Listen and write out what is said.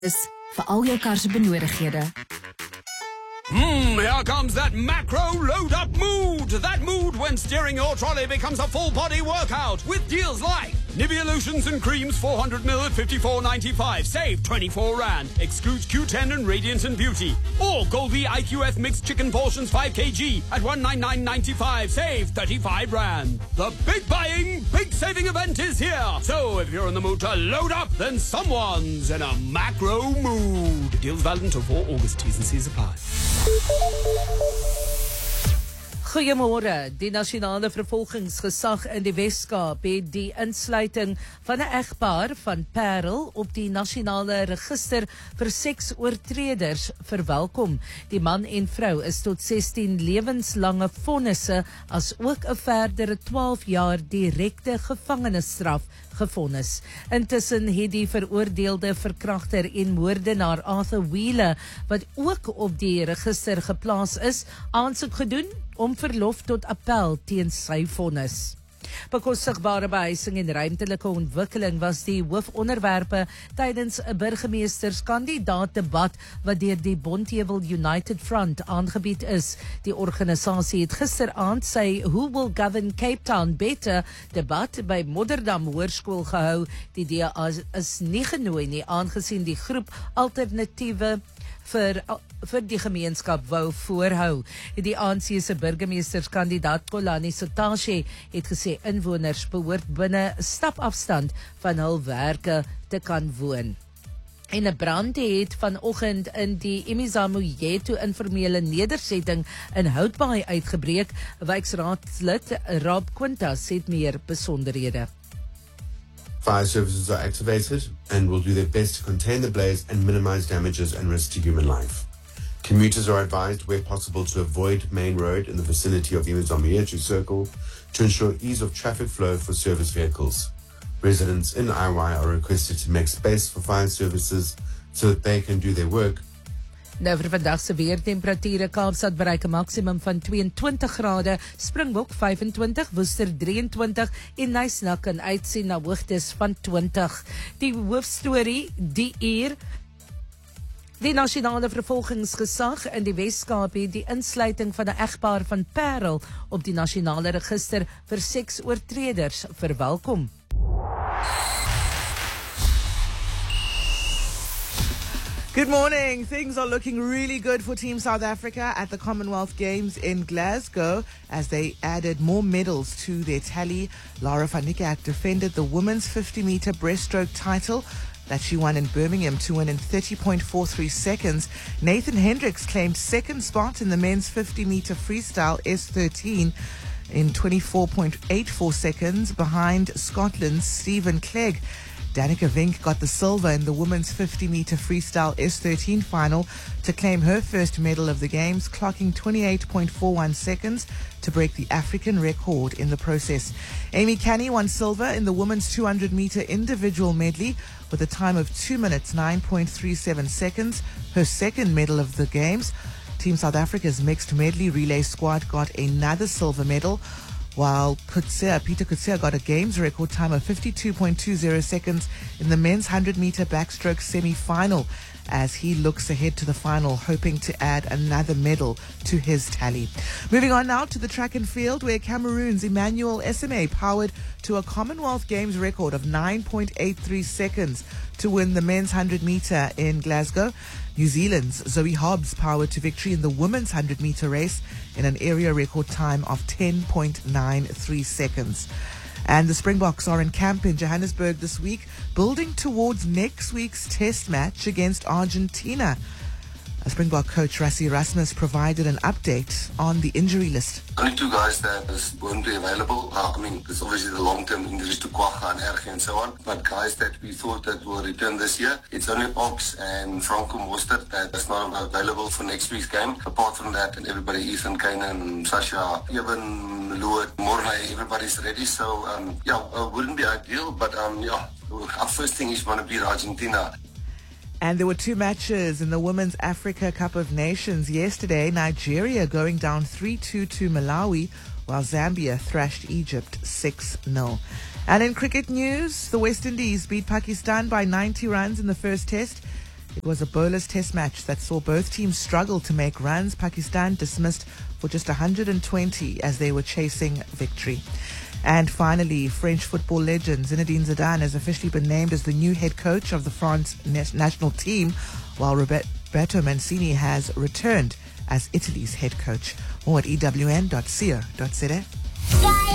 is vir al jou kar se benodighede. Here comes that macro load-up mood. That mood when steering your trolley becomes a full-body workout with deals like Nivea lotions and creams 400ml at 54.95. Save 24 Rand. Excludes Q10 and Radiant and Beauty. Or Goldie IQF mixed chicken portions 5 kg at 199.95. Save 35 Rand. The big buying, big saving event is here. So if you're in the mood to load up, then someone's in a macro mood. Deals valid until 4 August. T's and C's apply. Goeiemôre. Die nasionale vervolgingsgesag in die Weskaap het die insluiting van 'n egpaar van Parel op die nasionale register vir seksoortreders verwelkom. Die man en vrou is tot 16 lewenslange vonnisse as ook 'n verdere 12 jaar direkte gevangenisstraf gevonnis. Intussen het die veroordeelde verkragter en moordenaar Arthur Wheeler, wat ook op die register geplaas is, aansoek gedoen om verlof tot appel teen sy vonnis. Bekostigbare behuising en ruimtelike ontwikkeling was die hoofonderwerpe tydens 'n burgemeesterskandidaat debat wat deur die Bontheuwel United Front aangebied is. Die organisasie het gisteraand sy Who Will Govern Cape Town Better debat by Modderdam Hoërskool gehou. Die DA is nie genooi nie, aangesien die groep alternatiewe vir die gemeenskap wou voorhou. Die ANC se burgemeesterskandidaat Kolani Sotashe het gesê inwoners behoort binne stapafstand van hul werke te kan woon. En 'n brand het vanoggend in die Imizamo-Yeto informele nedersetting in Houtbaai uitgebreek. Wijksraadslid Rob Quintas het meer besonderhede. Fire services are activated and will do their best to contain the blaze and minimize damages and risk to human life. Commuters are advised where possible to avoid Main Road in the vicinity of Imizamo-Yeto Circle to ensure ease of traffic flow for service vehicles. Residents in IY are requested to make space for fire services so that they can do their work. Nou vir vandag se weertemperature, Kaapstad bereik 'n maksimum van 22 grade, Springbok 25, Woester 23 en Nysna kan uitsien na hoogtes van 20. Die hoofstorie die uur. Die nasionale vervolgingsgesag in die Weskaap het die insluiting van 'n egpaar van Parel op die nasionale register vir seksoortreders verwelkom. Good morning. Things are looking really good for Team South Africa at the Commonwealth Games in Glasgow as they added more medals to their tally. Lara van Niekerk defended the women's 50-meter breaststroke title that she won in Birmingham to win in 30.43 seconds. Nathan Hendricks claimed second spot in the men's 50-meter freestyle S13 in 24.84 seconds behind Scotland's Stephen Clegg. Danica Vink got the silver in the women's 50-meter freestyle S13 final to claim her first medal of the Games, clocking 28.41 seconds to break the African record in the process. Amy Canny won silver in the women's 200-meter individual medley with a time of 2 minutes 9.37 seconds, her second medal of the Games. Team South Africa's mixed medley relay squad got another silver medal, while Peter Coetzee got a Games record time of 52.20 seconds in the men's 100-meter backstroke semi-final as he looks ahead to the final, hoping to add another medal to his tally. Moving on now to the track and field, where Cameroon's Emmanuel SMA powered to a Commonwealth Games record of 9.83 seconds to win the men's 100-meter in Glasgow. New Zealand's Zoe Hobbs powered to victory in the women's 100-meter race in an area record time of 10.93 seconds. And the Springboks are in camp in Johannesburg this week, building towards next week's test match against Argentina. Springbok coach Rassie Erasmus provided an update on the injury list. Only two guys that won't be available. There's obviously the long-term injuries to Kwacha and Erge and so on, but guys that we thought that will return this year, it's only Ox and Franco Mostert that is not available for next week's game. Apart from that, and everybody, Ethan Kane and Sasha, Evan, Lewitt, Morley, everybody's ready. So, it wouldn't be ideal, but our first thing is going to beat Argentina. And there were two matches in the Women's Africa Cup of Nations yesterday. Nigeria going down 3-2 to Malawi, while Zambia thrashed Egypt 6-0. And in cricket news, the West Indies beat Pakistan by 90 runs in the first test. It was a bowlers test match that saw both teams struggle to make runs. Pakistan dismissed for just 120 as they were chasing victory. And finally, French football legend Zinedine Zidane has officially been named as the new head coach of the France national team, while Roberto Mancini has returned as Italy's head coach. More at ewn.co.za.